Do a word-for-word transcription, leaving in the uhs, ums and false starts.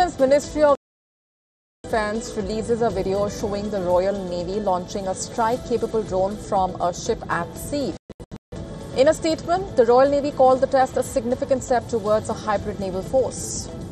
Britain's Ministry of Defence releases a video showing the Royal Navy launching a strike-capable drone from a ship at sea. In a statement, the Royal Navy called the test a significant step towards a hybrid naval force.